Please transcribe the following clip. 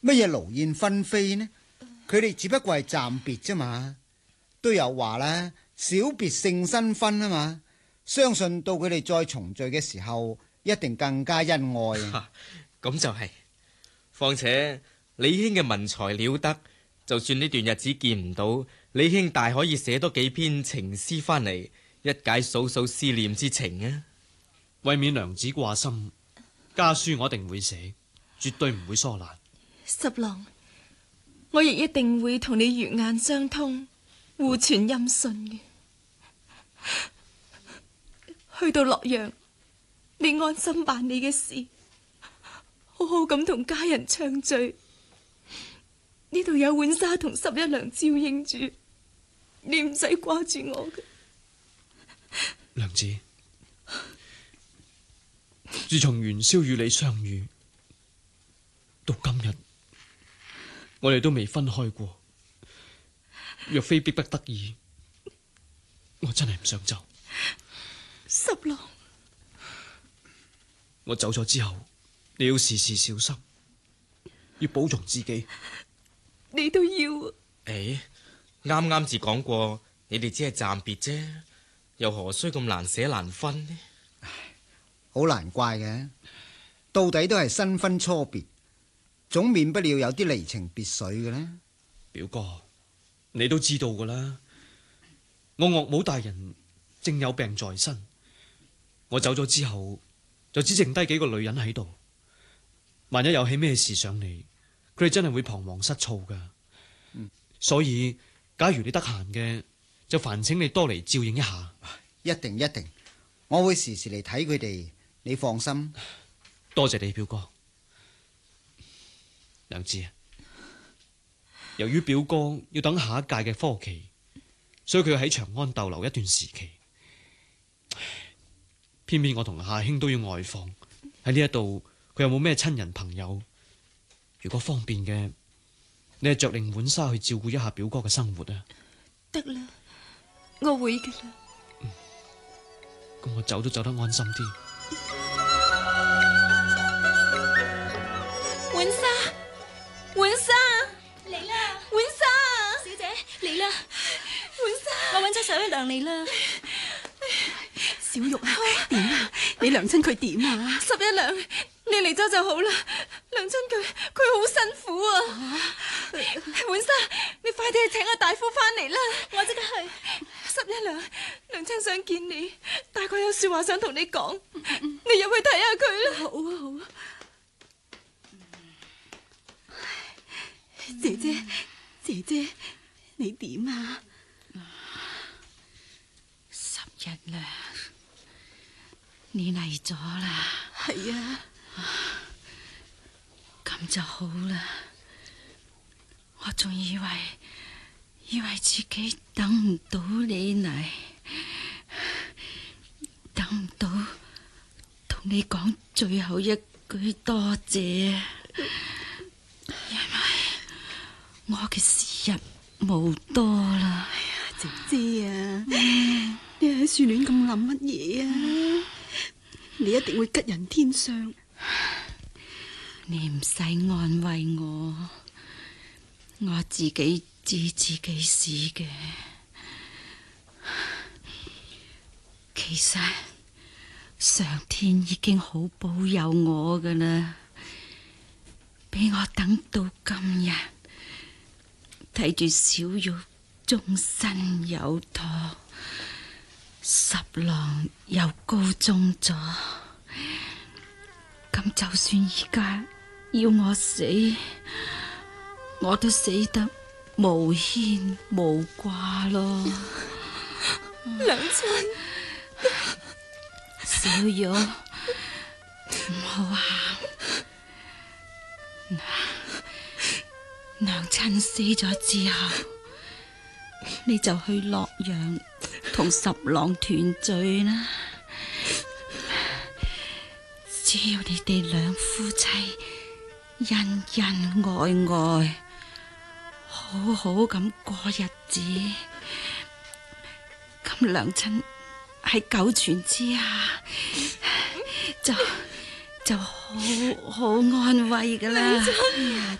乜嘢勞燕分飛呢？佢哋只不過係暫別啫嘛。都有話啦，小別勝新婚啊嘛。相信到佢哋再重聚嘅時候，一定更加恩愛啊。 咁就係。況且李兄嘅文才了得，就算呢段日子見唔到，李兄大可以寫多幾篇情詩翻嚟，一解嫂嫂思念之情啊。 為免娘子掛心，家書我一定會寫，絕對唔會疏懶。 十郎，我亦一定會同你月眼相通，互傳音訊嘅。去到洛陽，你安心辦你嘅事，好好咁同家人暢聚。呢度有浣紗同11娘照應住，你唔使掛住我嘅。 娘子，自從元宵與你相遇到今日，我哋都未分開過。若非逼不得已，我真係唔想走。 十郎， 我走咗之後，你要時時小心，要保重自己。 你都要啊。 啱啱至講過，你哋只係暫別啫，又何須咁難捨難分呢？ 好難怪嘅，到底都係新婚初別，總免不了有啲離情別緒嘅呢。 表哥，你都知道噶啦，我岳母大人正有病在身，我走咗之後就只剩低幾個女人喺度，萬一有起咩事上嚟，佢哋真係會彷徨失措噶。所以假如你得閒嘅，就煩請你多嚟照應一下。 一定一定，我會時時嚟睇佢哋，你放心。 多謝你表哥。娘子，由於表哥要等下一屆嘅科期，所以佢要喺長安逗留一段時期。偏偏我同夏兄都要外放，喺呢一度佢有冇咩親人朋友？如果方便嘅，你係着令浣紗去照顧一下表哥嘅生活啊？ 得啦，我會嘅啦。 咁我走都走得安心啲。 浣紗，浣紗嚟啦！浣紗小姐嚟啦！浣紗， 我揾咗11娘嚟啦。 小玉啊，點啊？你娘親佢點啊 ？11娘，你嚟咗就好啦。娘親佢好辛苦啊！浣紗，你快啲去請阿大夫翻嚟啦！ 我即刻去。 11娘，娘親想見你，大概有說話想同你講，你入去睇下佢啦。 好啊好啊。姐姐，姐姐，你點啊 ？11娘，你嚟咗啦？ 係啊。 咁就好啦。我仲以為自己等唔到你嚟，等唔到同你講最後一句多謝，因為我嘅時日冇多啦。 姐姐啊，你喺樹亂咁諗乜嘢啊？你一定會吉人天相。 你唔使安慰我，我自己知自己事嘅。其實上天已經好保佑我噶啦，俾我等到今日，睇住小玉終身有託，10郎又高中咗，咁就算而家要我死，我都死得無牽無掛咯。 娘親， 小玉唔好喊，娘親死咗之後，你就去洛陽同10郎團聚啦。只要你哋兩夫妻恩恩愛愛，好好咁過日子，咁娘親喺九泉之下就好好安慰噶啦。